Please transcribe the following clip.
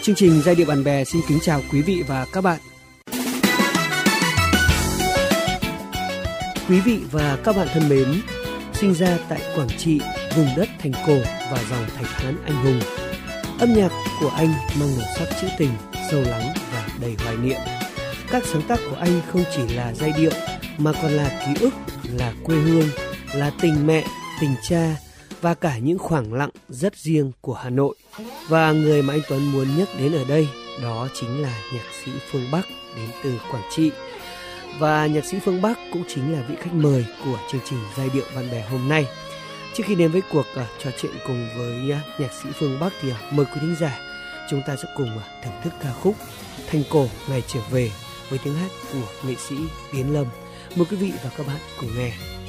Chương trình Giai điệu bạn bè xin kính chào quý vị và các bạn. Quý vị và các bạn thân mến, sinh ra tại Quảng Trị, vùng đất thành cổ và dòng Thạch Hán anh hùng, âm nhạc của anh mang màu sắc trữ tình, sâu lắng và đầy hoài niệm. Các sáng tác của anh không chỉ là giai điệu mà còn là ký ức, là quê hương, là tình mẹ, tình cha và cả những khoảng lặng rất riêng của Hà Nội. Và người mà anh Tuấn muốn nhắc đến ở đây đó chính là nhạc sĩ Phương Bắc đến từ Quảng Trị. Và nhạc sĩ Phương Bắc cũng chính là vị khách mời của chương trình Giai điệu bạn bè hôm nay. Trước khi đến với cuộc trò chuyện cùng với nhạc sĩ Phương Bắc thì mời quý thính giả chúng ta sẽ cùng thưởng thức ca khúc Thành Cổ Ngày Trở Về với tiếng hát của nghệ sĩ Tiến Lâm. Mời quý vị và các bạn cùng nghe.